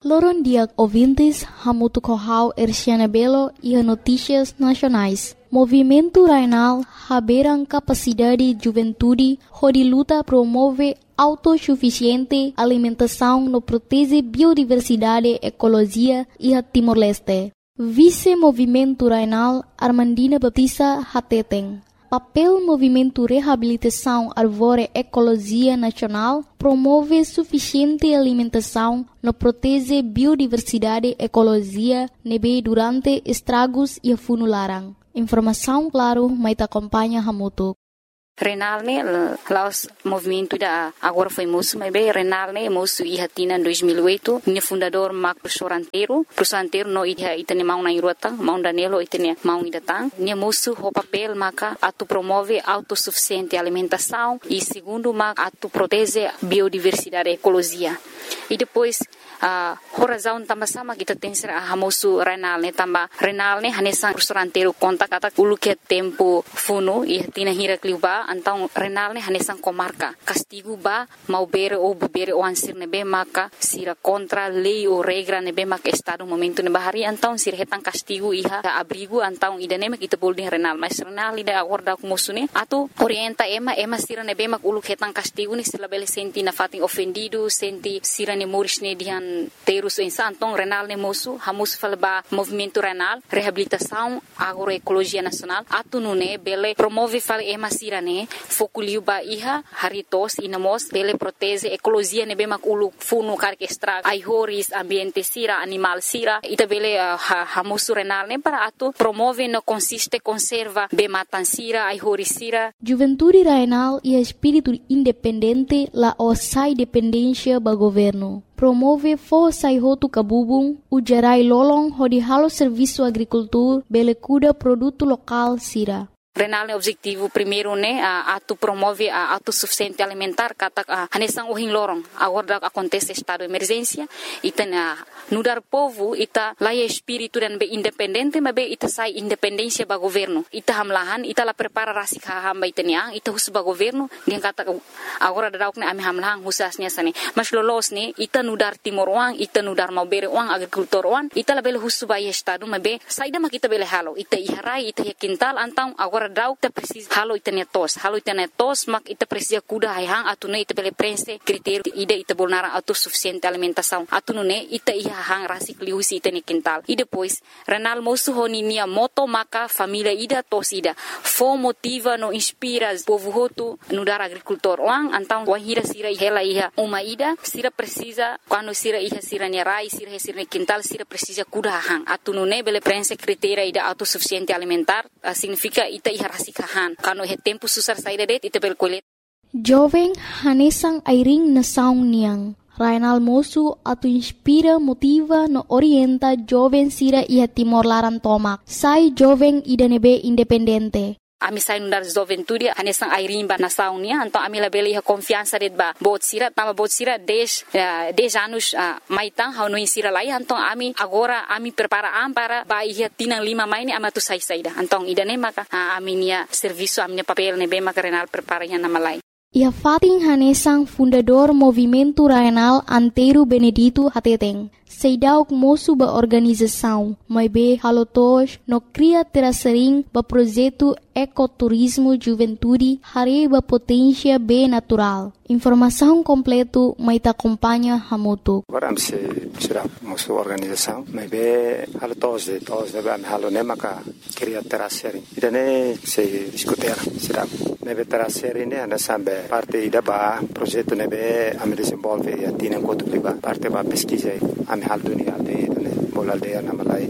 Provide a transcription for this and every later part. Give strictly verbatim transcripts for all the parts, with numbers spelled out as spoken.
Loron dia ouvintes, Hamutu Kohau Erciana Belo e a Notícias Nacionais. Movimento Rainal haberang capacidade de juventude, onde luta promove autossuficiente alimentação no protege biodiversidade, ecologia e a Timor-Leste. Vice-Movimento Rainal Armandina Baptista Hateteng. Papel Movimento Reabilitação Arvore Ecologia Nacional promove suficiente alimentação no protege biodiversidade, ecologia, nebe durante estragos e funularan. Informação claro, mas acompanha Hamutu. Renal ne laos movimento da agora foi moço, mas bem Renal ne moço e hatina em dois mil e oito, ne fundador Marco Professor Anteiro, Professor Anteiro no ida itane mau na irota, mau Danilo itane mau idatang, ne moço o papel maka atu promove autossuficiente alimentação e segundo maka atu protege biodiversidade, ecologia. E depois a uh, razão também sama kita tem ser a moço Renal ne também Renal ne hanesan Professor Anteiro conta kata ulu que tempo funo e hatina hira kliuba então Renal ne hanesan comarca castigo ba mau bere ou bebere ou ansir nebe maka sira contra lei ou regra nebe maka estado momento ne bahari então sira hetan castigo iha abrigo então idane mak kita boleh Renal mas Renal ida acorda com moço ne atu orienta ema ema sira nebe mak ulu hetan castigo ni sila bele senti na fating ofendido senti sira ne moris ne dihan terus insan então Renal ne moço hamus falba movimento Renal reabilitação agroecologia nacional atu nune bele promove fal ema sira ne fokuliu ba iha haritos inamos bele protege ecologia ne be mak ulu funu kar extra ai horis ambiente sira animal sira ita bele uh, hamusu Renal ne para atu promove no consiste conserva be matan sira ai horis sira. Juventude Renal e espírito independente la osai dependência ba governo. Promove força e roto cabubung, ujarai lolong hodi halo serviço agricultura, bele cuda produto local sira. Renal é objetivo primeiro né a atu promove a autossuficiente alimentar kata hanesan uhin lorong agora acontece estado de emergência ita na nudar povo ita laia espírito dan be independente mas be ita sai independência ba governo ita hamlahan ita la prepara rasi hamba ita niang ita hus ba governo dia kata agora dadauk ne ami hamlahan husasnya sane mas lolos ne ita nudar timor wang ita nudar mau bere wang agricultor wang ita la bele hus ba estado mas be saida ma kita bele halo ita iharai ita quintal antang agora dauk ta precisa halo ita netos halo ita netos mak ita precisa kuda hang atune ita bele prense critério ida ita bolnara autossuficiente alimentação atune ita iha hang rasi kliusi ita ne quintal e depois Renal moço honi nia moto maka família ida tos ida fo motiva no inspira povo hotu no dar agricultor wang antang wahira sira hela iha uma ida sira precisa quando sira iha sira ne rai sira sira ne quintal sira precisa kuda hang atune bele prense critério ida autossuficiente alimentar uh, significa ita iha rasi kahan kano he tempo susar saída det ite bel kolet jovem hanesang airing na saung niang Rainal moço atu inspira motiva no orienta jovem sira ia Timor Laran tomak sai jovem idanebe independente. Ami sai nundar juventude hanesang airimba na saunia então ami la bele confiança det ba bot sira tama bot sira dez dez anos uh, maitang hau no insira lai então ami agora ami prepara am para ba ia tinang lima maini ama tu sai saida então idane maka uh, ami nia serviço ami papel ne be maka Renal prepara ia na malai. Ia fating hanesang fundador Movimento Rainal Anteiro Benedito Hateteng. Seidauk moço ba organização, mas be halotos no cria terasering ba projeto ecoturismo juventude hare ba potência be natural. Informação completo mai ta acompanha Hamutu. Agora am se será moço organização, mas be halotos de tos de ba halo ne maka cria terasering. Idane se discutir será ne be terasering ne anda sambe parte ida ba projeto ne be am desenvolve e atina enquanto ba parte ba pesquisa am hal dunia de bola aldea na malai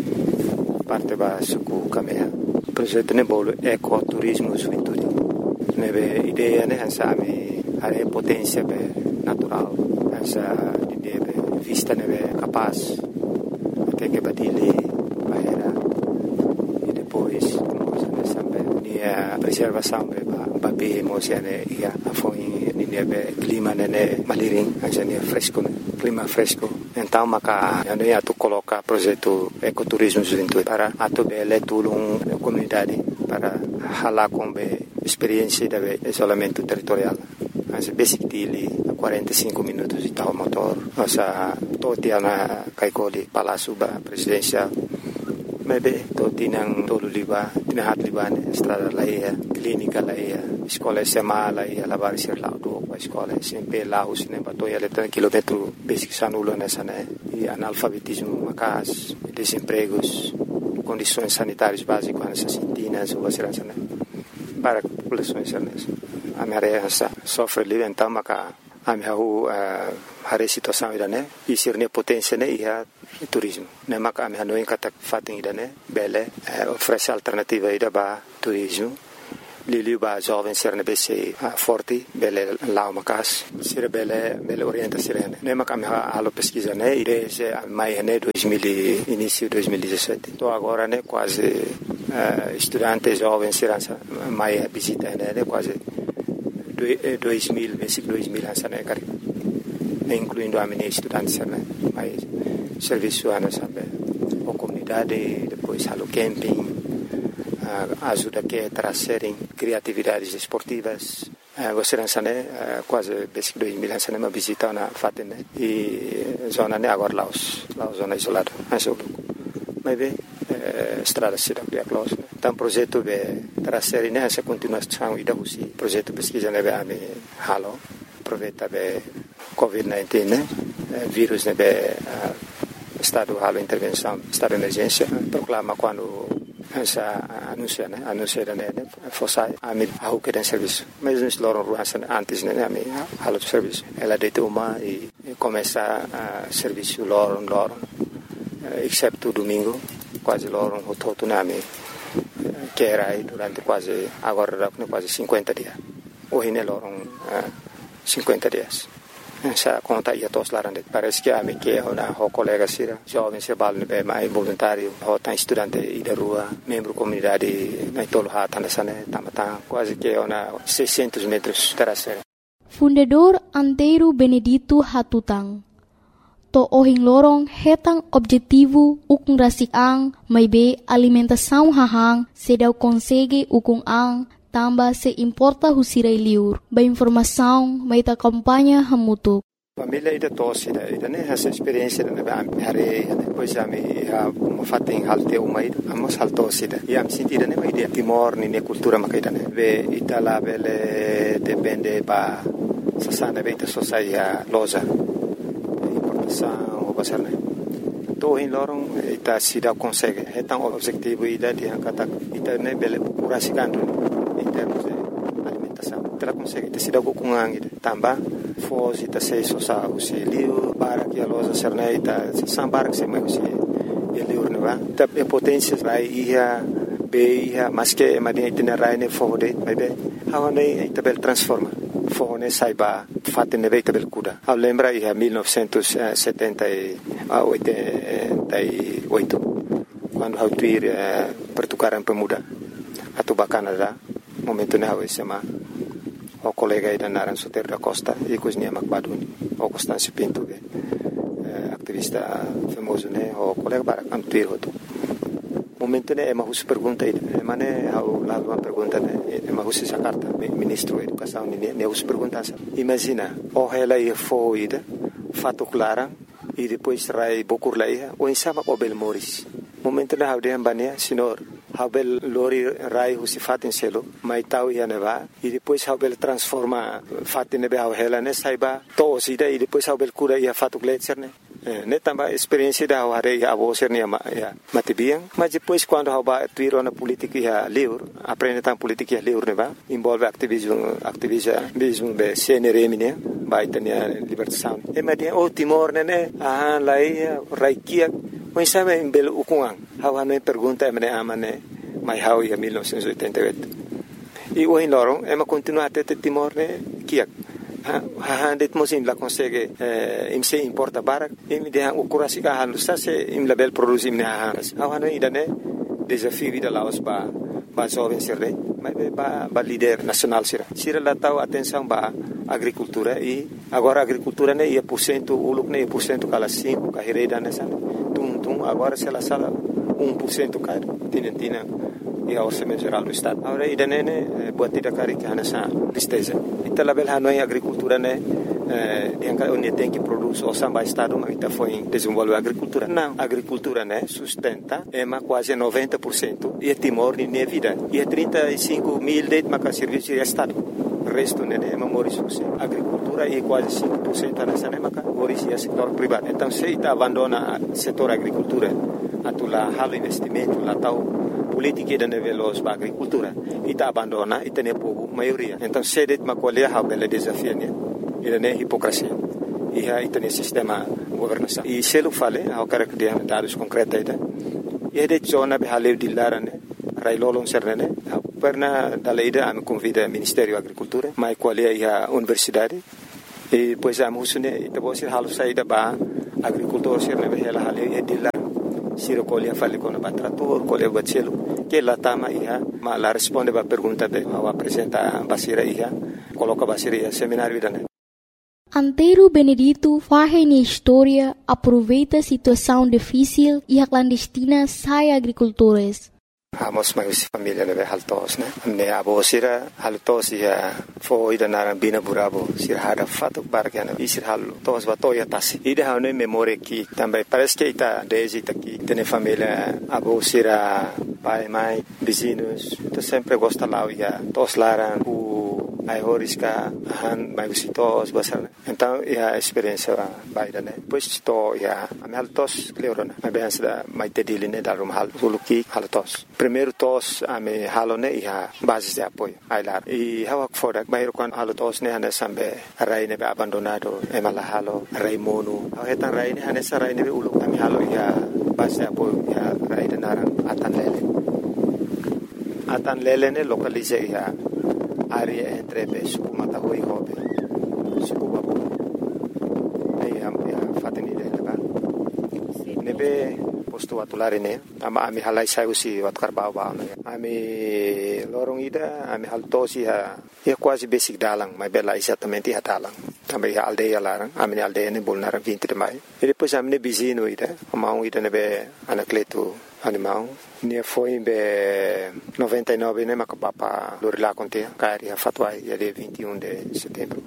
parte ba suku kamea projeto ne bolo ecoturismo juventude nebe ideia ne hansa ami are potência be natural hansa ideia be vista nebe capaz até que badile baera e depois nós sambe nia preservação be ba be mosiane ia foi nebe clima ne maliring hansa ne fresco clima fresco então maka ano ia tu coloca projeto ecoturismo juventude para atu bele tulung comunidade para hala com be experiência de isolamento territorial. Mas basic dele quarenta e cinco minutos de tal motor. Nossa toti na kaikoli Palácio ba presidencial. Maybe toti nang tolo liba, tinahat liba ne estrada laia, clínica laia, escola S M A laia, lavar ser lá do escola S M P lá os nem bato ia letra quilômetro basic sanulo nessa né e analfabetismo macas, desempregos, condições sanitárias básicas nessas cintinas ou assim né para populações nessa a minha área sofre livre então maca a minha a situação ida né e ser ne potência né e a turismo né maca a minha não encata fatem ida né bele oferece alternativa ida ba turismo Lili ba jovem ser ne bese forte bele lá macas ser bele bele orienta ser né maca a minha alo pesquisa né e desde mai né dois mil início dois mil e dezessete tô agora né quase uh, estudante jovem ser mai visita né quase dois mil, basic dois mil essa né cara, incluindo a minha estudante né, mas serviço ana sabe, a comunidade depois halo camping, uh, ajuda que trazerem criatividades esportivas, uh, você não né, uh, quase basic dois mil essa né uma visita na fatem né e zona né agora Laos, Laos zona isolada, mas eu mas bem estrada cidade de Aclaus. Então projeto de trazer nessa continuação e da usi projeto pesquisa nebe a me halo aproveita be covid dezenove né vírus nebe estado halo intervenção estado de emergência proclama quando essa anuncia né anuncia né fosse a me a o que tem serviço mas nos loram ruança antes né a me halo serviço ela deita uma e começa a serviço loram loram exceto domingo quase loram o todo nome que era aí durante quase agora quase cinquenta dias hoje ne loram uh, cinquenta dias essa conta ia todos lá dentro parece que a me que uma o colega sira jovem se bal ne mais voluntário o tá estudante e da rua membro comunidade na tolo hata nessa né tamata quase que uma seiscentos metros terceira Fundador Antero Benedito Hatutang to ohing lorong hetang objetivo ukung rasik ang may be alimentação hahang sedaw konsege ukung ang tamba se importa husiray liur ba informação may ta kampanya hamutuk família ida tosse ida ida né essa experiência da ba hare depois a me a uma fatem halte uma ida amos haltosse ida e am sentida né mai dia timor ni ne cultura makaida né ve itala bele depende ba sasana beta sociedade loja o pasar né to em lorong ita sida consegue é tão objetivo ida de kata ita né bele curasicando em termos de alimentação ela consegue ita sida com ang tamba foz ita se sosa o se liu para que a loja ser né ita sambar que se mais se ele urna va ita potência vai ia be ia mas que madinha ita rai ne fode vai be hawa ne ita bel transforma fone saiba fatte ne veita bel cuda a lembra ia mil novecentos e setenta e oito quando hau tuir eh, pertukaran pemuda atau Canada momento ne hau sema o colega ida naran Soter da Costa e cosnia Macbaduni o Constâncio Pinto be eh, activista famoso ne o colega para am tuir hoto momento ne ema hus pergunta ida mane hau lá uma pergunta ne ema hus essa carta ministro da educação ne ne hus pergunta imagina o ela ia foida fato clara e depois rai bokur laia o insama o bel moris momento ne hau de ambania senhor hau bel lori rai hus fatin selo mai tau ia neva e depois hau bel transforma fatin ne hau ela ne saiba to sida e depois hau bel cura ia fato gletser ne ne tamba experiência da hare ia avoser ne ma ia matibiang mas depois quando hau ba tuiro na política ia liur aprende tam política ia liur ne va envolve ativismo ativismo be C N R M ne ba itania libertação e madia o Timor ne ah lai raikia o insama em belo ukungang hau hanu pergunta me amane mai hau ia mil novecentos e oitenta e oito e o em lorong ema continua até Timor ne kiak ha det mosim la consegue eh, im se importa barak im de o kurasi ka halu sa se im label produzim ne ha ha hanu idane desafio vida laos ba ba jovem serre mas ba ba líder nacional sira sira la tau atenção ba agricultura e agora agricultura ne ia por cento uluk ne por cento kala cinco ka hereda ne san tum tum agora se la sala um por cento ka tinentina e ao orçamento geral do estado agora idane ne buat tidak kari ka nasa listeza ita label hanoi agricultura ne eh, onde tem que produzir o samba estado, mas está foi desenvolver a agricultura. Não, a agricultura, né, sustenta é mais quase noventa por cento e é Timor de minha vida. E é trinta e cinco mil de mais serviço de estado. O resto, né, é memória. A agricultura é quase cinco por cento nessa né, mas é o setor privado. Então, se está abandona o setor agricultura, a tu lá halo investimento, lá tal política de veloz para a agricultura, e está abandona e tem povo maioria. Então, se det uma colher há bela desafio, né, e é hipocrisia. E aí tem sistema governação. E se eu falei, eu quero que dê dados concretos, né, e é de zona behaleu de lara, né, railolong serne, perna da leida a me convida ao Ministério da Agricultura, mas qual é a universidade, e depois a musune, e depois halo saída para agricultor serne behela haleu e de lara. Siro colhe fale com o trator, colhe o bacelo, que lá tama ia, mas lá responde a pergunta de, ao apresenta a basira ia, coloca a basira ia seminário da né. Antero Benedito faz na história, aproveita a situação difícil e a clandestina sai agricultores. Amos mais família leve haltos, né? Ne abo sira haltos ia foi da narambina burabo sira hada fato bargana e sira haltos batoya tasi. Ida hane memória que também parece que está desde aqui tem família abo sira pai mãe vizinhos, então sempre gosta lá ia tos laran o ai horisca han mai visitos basar. Então é a experiência baida, né? Pois to ia a haltos cleorona, mas bem essa mai tediline da rum hal suluki haltos. Primeiro tos a me halone e a base de apoio ai lá e hawak fora bairo quando halo tos ne hane sambe rai ne be abandonado e mala halo rai mono hetan rai ne hane sarai ne be ulu ami halo ya base de apoio ya rai de narang atan lele atan lele ne localize ya area entre be suku mata hoi hobe suku babu ne am ya fateni de ba ne be posto atulare ne ama ami halai sai usi wat karbau ba ami lorong ida ami haltosi ha e quasi basic dalang mai bela exatamente ha dalang também a aldeia lá ami aldeia ne bolnar vinte de mai e depois ami ne bizino ida amau ida ne be anacleto animal ne foi be noventa e nove ne makapapa lorila conte cari ha fatwai ya de vinte e um de setembro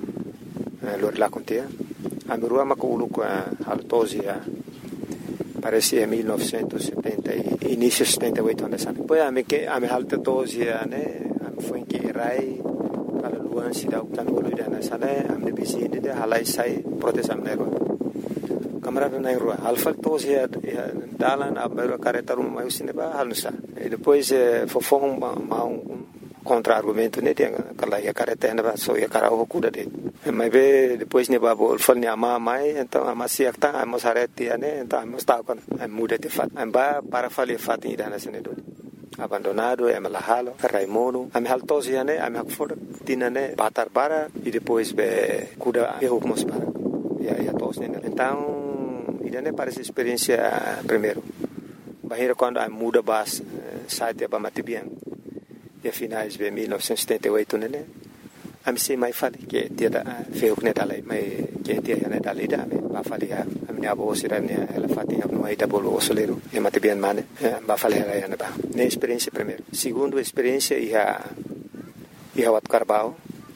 lorila conte ami rua makulu com haltosi ha parece mil novecentos e setenta e início de setenta e oito anos. Depois a me que a me halta doze né, a foi que rai para luan se dá o tanolo da nessa né, a me bizine de halai sai proteção na rua. Camarada na rua, alfa doze dalan a mero careta um mais cinema halsa. E depois fofong ma um contra-argumento né, tem aquela ia careta na só ia cara o cuda de. Mas be depois ne babo falni ama mai então ama siak ta ama sareti ane então ama sta kon muda de fat amba para fali fat ida na sene do abandonado é malahalo raimono am haltosi ane am hakfor tinane batar para e depois be kuda e hukmos para ya ya tos ne então ida ne parece experiência primeiro bahira quando am muda bas site ba matibian e finais be mil novecentos e setenta e oito né am se mai fali que dia da feu que dalai mai que dia ne dalai da me ba fali a am ne abo sira ne ela fati am no aida bolo osolero e mate bien mane ba fali ela ne ba ne experiência primeiro segundo experiência ia ia wat carbao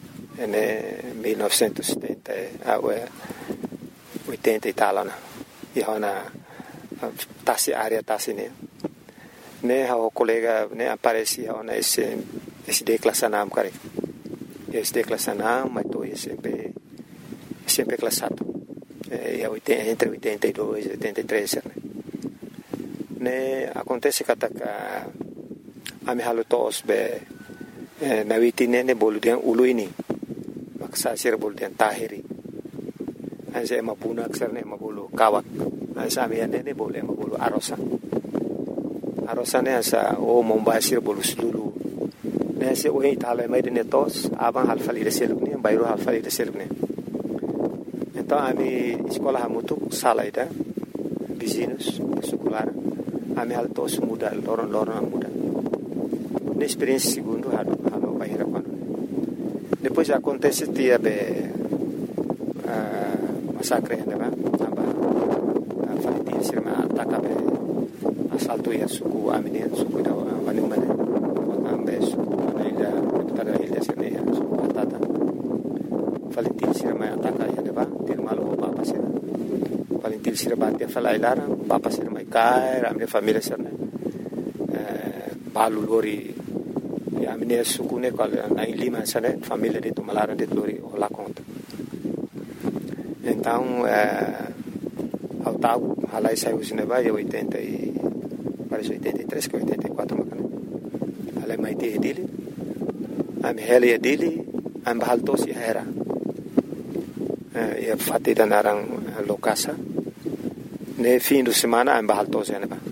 ne mil novecentos e setenta a oitenta e tal na ia na tasi área tasi ne ne ha o colega ne aparecia na esse esse declassanam cara esse declassanam mas tô sempre sempre classado é oitenta entre oitenta e dois e oitenta e três né ne acontece que a a me halo tos be na vitine ne boludian uluini maksa sir boludian tahiri anse mapuna aksarne mabulu kawak ansa me ne bolu mabulu arosa arosa ne asa o mombasir bolu sulu ne se o itala mai de netos aban hal fali de selukne bairo hal fali de selukne então a mi escola hamutu sala ida vizinhos secular a mi hal tos muda loron loron muda ne experiência segundo halo halo baira quando depois acontece dia be massacre né ba aba fali sirma ataka be assalto ia suku amine suku da wani umane ambe suku ida tada ilha sene suku tata Valentim sira mai ataka ya deba til malo papa sira paling til sira batia fala ilara papa sira mai kai ramne família sira eh balu lori ya mine sukune kal na lima sana família de tumalara de lori ola conta então eh ao tal halai sai usine vai oitenta e parece oitenta e três que oitenta e quatro macana halai mai te dele am heli dele am bahaltos era e fatti da narang lokasa ne fim de semana am bahaltos ene ba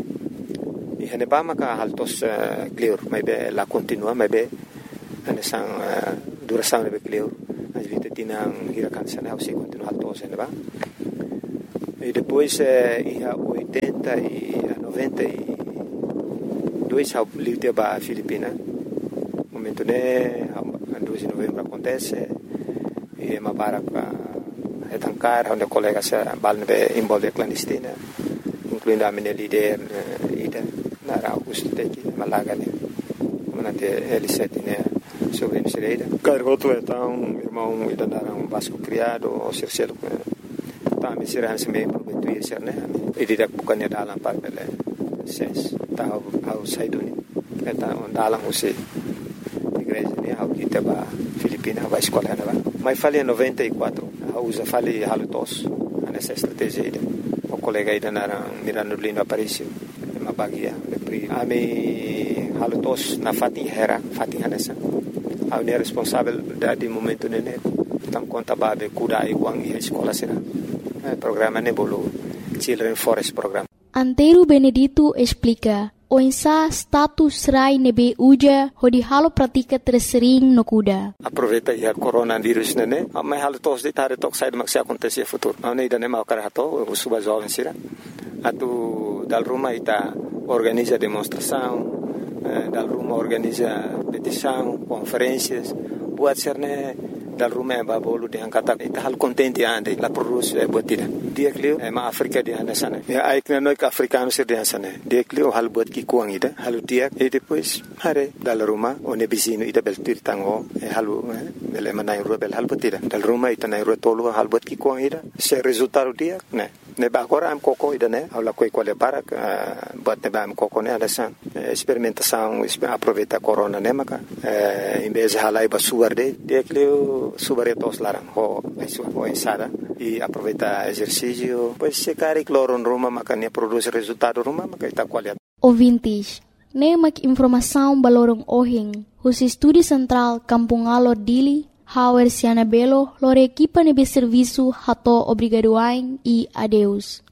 e ene ba maka haltos clear mai be la continua mai be ane sang duração ne be clear as vite tinang hirakan sana au se continua haltos ene ba e depois e a oitenta e a noventa e dois ao livre ba Filipina momento ne dois de novembro acontece e uma barca é tancar onde colegas balne envolve clandestina incluindo a minha líder ida na Augusto teki malaga ne manate L sete né sobre Miserida cargoto então irmão ida na um vasco criado o cercelo tá me será se me prometo ir ser né e direto bukannya dalam par bele ses tá ao saiduni então dalam você igreja ne ao ita ba Filipina ba escola na ba mas falei em noventa e quatro a usa falei halutos nessa estratégia ida o colega ida na Mirando Lino Aparicio uma bagia de pri ami halutos na fatin hera fatin nessa a ne responsável da de momento ne tam conta ba be kuda e wang e escola será programa ne bolo Children Forest program. Antero Benedito explica o insa status rai nebe uja hodi halo pratika tersering no kuda. Aproveita ya coronavírus nene, mas halo tos de tare tok sai mak se acontecer futuro. Não ida ne mau karato, o suba jovem sira. Atu dal Roma ita organiza demonstração, dal Roma organiza petição, conferências, buat serne dal Roma ba bolu de angkata ita hal contente ande la produce botida. Dia klio e ma Afrika di ana sana. Ya aikna no ka africano sir di sana. Dia klio hal bot ki kuang ida, halu dia e depois hare dal Roma o ne bizino ida bel tir tango e halu bel manai rubel hal botida. Dal Roma ita nai rotolo hal bot ki kuang ida. Se resultado dia ne ne ba agora am koko ida ne ala koi quale para bot ne ba am koko ne ala san experimentação aproveita corona ne maka em vez de halai ba suarde dia klio subaretos larang ho aisu ho ensada e aproveita exercício pois se cari cloron Roma maka ne produz resultado Roma maka ita qualidade ouvintes ne mak informação balorong ohing os estúdio central Kampung Alor Dili Hauer Siana Belo lore equipa nebe serviço hato obrigadoain e adeus